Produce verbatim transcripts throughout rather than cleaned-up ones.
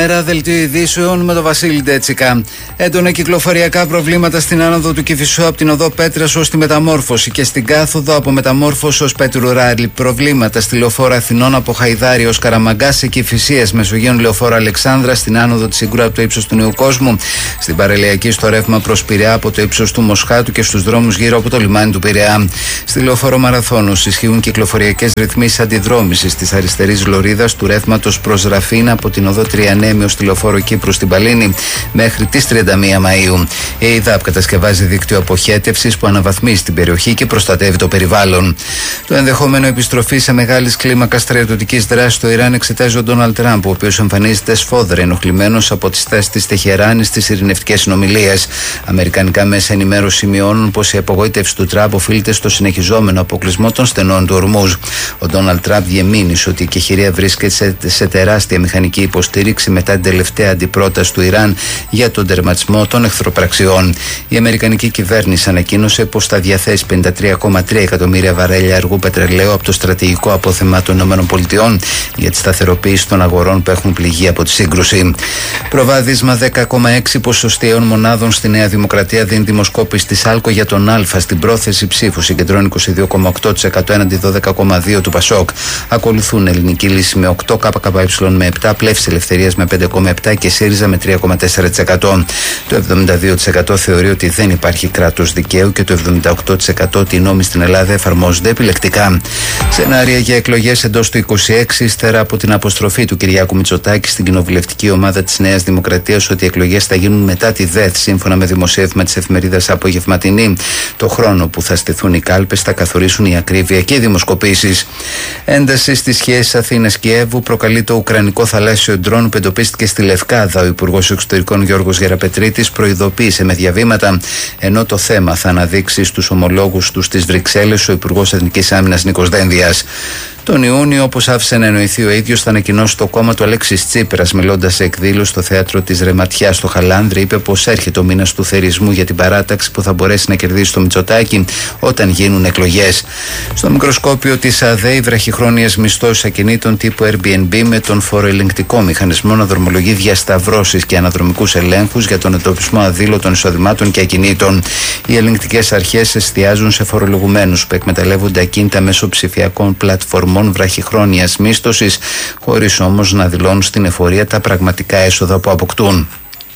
Καλημέρα, δελτίο ειδήσεων με τον Βασίλη Ντέτσικα. Έντονα κυκλοφοριακά προβλήματα στην άνοδο του Κηφισού από την οδό Πέτρας ως τη Μεταμόρφωση και στην κάθοδο από Μεταμόρφωση ως Πέτρου Ράλη. Προβλήματα στη λεωφόρο Αθηνών από Χαϊδάρη ως Καραμαγκά, σε Κηφισίας Μεσογείων λεωφόρο Αλεξάνδρα, στην άνοδο της Συγκρού από το ύψος του Νέου Κόσμου, στην παραλιακή στο ρεύμα προς Πειραιά από το ύψος του Μοσχάτου και στους δρόμους γύρω από το λιμάνι του Πειραιά. Στη λεωφόρο Μαραθώνος ισχύουν κυκλοφοριακές ρυθμίσεις αντιδρόμησης της αριστερής λωρίδας του ρεύματος προς Ραφίνα από την οδό Τριανέμιο στη λεωφόρο Κύπρου στην Παλίνη μέχρι τις τριάντα μία Μαΐου. Η ΕΙΔΑΠ κατασκευάζει δίκτυο αποχέτευσης που αναβαθμίζει την περιοχή και προστατεύει το περιβάλλον. Το ενδεχόμενο επιστροφή σε μεγάλης κλίμακας στρατιωτικής δράσης στο Ιράν εξετάζει ο Ντόναλντ Τραμπ, ο οποίος εμφανίζεται σφόδρα ενοχλημένος από τις θέσεις της Τεχεράνης στις ειρηνευτικές συνομιλίες. Αμερικανικά μέσα ενημέρωση σημειώνουν πως η απογοήτευση του Τραμπ οφείλεται στο συνεχιζόμενο αποκλεισμό των στενών του Ορμούζ. Ο Ντόναλντ Τραμπ διεμήνυσε ότι η Κεχηρία βρίσκεται σε, σε τεράστια μηχανική υποστήριξη μετά την τελευταία αντιπρόταση του Ιράν για τον τερματισμό των εχθροπραξιών. Η Αμερικανική κυβέρνηση ανακοίνωσε πως θα διαθέσει πενήντα τρία κόμμα τρία εκατομμύρια βαρέλια αργού πετρελαίου από το στρατηγικό απόθεμα των ΗΠΑ για τη σταθεροποίηση των αγορών που έχουν πληγεί από τη σύγκρουση. Προβάδισμα δέκα κόμμα έξι ποσοστιαίων μονάδων στη Νέα Δημοκρατία δίνει δημοσκόπηση της Άλκο για τον Α στην πρόθεση ψήφου. Συγκεντρώνει είκοσι δύο κόμμα οκτώ τοις εκατό έναντι δώδεκα κόμμα δύο τοις εκατό του Πασόκ. Ακολουθούν Ελληνική Λύση με οκτώ, ΚΚΕ με επτά, Πλεύση Ελευθερίας με πέντε κόμμα επτά και ΣΥΡΙΖΑ με τρία κόμμα τέσσερα τοις εκατό. Το εβδομήντα δύο τοις εκατό θεωρεί ότι δεν υπάρχει κράτος δικαίου και το εβδομήντα οκτώ τοις εκατό ότι οι νόμοι στην Ελλάδα εφαρμόζονται επιλεκτικά. Σενάρια για εκλογές εντός του είκοσι έξι, ύστερα από την αποστροφή του Κυριάκου Μητσοτάκη στην κοινοβουλευτική ομάδα της Νέας Δημοκρατίας ότι οι εκλογές θα γίνουν μετά τη ΔΕΘ, σύμφωνα με δημοσίευμα της εφημερίδας Απογευματινή. Το χρόνο που θα στηθούν οι κάλπες θα καθορίσουν η ακρίβεια και οι δημοσκοπήσεις. Ένταση στις σχέσεις Αθήνας-Κιέβου προκαλεί το ουκρανικό θαλάσσιο ντρόν που εντοπίστηκε στη Λευκάδα. Ο Υπουργός Εξωτερικών Γιώργος Γεραπετρίτης προειδοποίησε με διαβήματα, ενώ το θέμα θα αναδείξει στους ομολόγους του στις Βρυξέλλες ο Υπουργός Εθνικής Άμυνας Νίκος Δένδιας. Τον Ιούνιο, όπως άφησε να εννοηθεί ο ίδιος, θα ανακοινώσει το κόμμα του Αλέξης Τσίπρας. Μιλώντας σε εκδήλωση στο θέατρο της Ρεματιάς στο Χαλάνδρη, είπε πως έρχεται ο μήνας του θερισμού για την παράταξη που θα μπορέσει να κερδίσει το Μητσοτάκη όταν γίνουν εκλογές. Στο μικροσκόπιο της ΑΔΕ, οι βραχυχρόνιες μισθώσεις ακινήτων τύπου Airbnb με τον φοροελεγκτικό μηχανισμό να δρομολογεί διασταυρώσεις και αναδρομικούς ελέγχους για τον εντοπισμό αδήλωτων εισοδημάτων και ακινήτων. Οι ελεγκτικές αρχές εστιάζουν σε φορολογουμένους που εκμεταλλεύονται ακίνητα μέσω ψηφιακών πλατφορμών βραχυχρόνιας μίσθωσης, χωρίς όμως να δηλώνουν στην εφορία τα πραγματικά έσοδα που αποκτούν.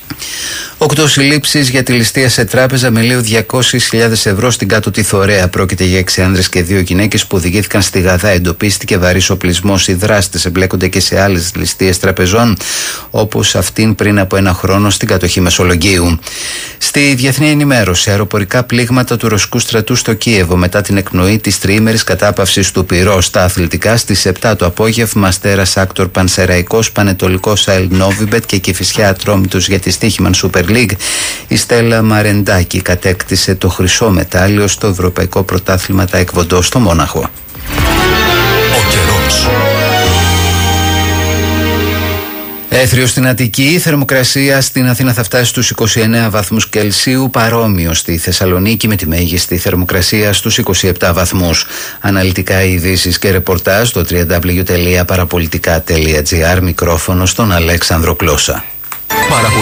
Οκτώ συλλήψεις για τη ληστεία σε τράπεζα με λίγο διακόσιες χιλιάδες ευρώ στην Κάτω Τιθωρέα. Πρόκειται για έξι άνδρες και δύο γυναίκες που οδηγήθηκαν στη Γαδά. Εντοπίστηκε βαρύς οπλισμός. Οι δράστες εμπλέκονται και σε άλλες ληστείες τραπεζών, όπως αυτήν πριν από ένα χρόνο στην κατοχή Μεσολογγίου. Στη διεθνή ενημέρωση, αεροπορικά πλήγματα του ρωσικού στρατού στο Κίεβο μετά την εκπνοή της τριήμερης κατάπαυσης του πυρός. Στα αθλητικά, στις επτά το απόγευμα, Αστέρας Άκτορ Πανσεραϊκός, Πανετολικός ΑΕΛ Νόβιμπετ και Κηφισιά Ατρόμητος για τη Στίχημαν Super League. Η Στέλλα Μαρεντάκη κατέκτησε το χρυσό μετάλλιο στο Ευρωπαϊκό Πρωτάθλημα Ταεκβοντό στο Μόναχο. Ο καιρός. Έθριο στην Αττική, η θερμοκρασία στην Αθήνα θα φτάσει στους είκοσι εννέα βαθμούς Κελσίου, παρόμοιο στη Θεσσαλονίκη με τη μέγιστη θερμοκρασία στους είκοσι επτά βαθμούς. Αναλυτικά ειδήσεις και ρεπορτάζ στο double-u double-u double-u τελεία παραπολιτικά τελεία τζι άρ, μικρόφωνο στον Αλέξανδρο Κλώσσα.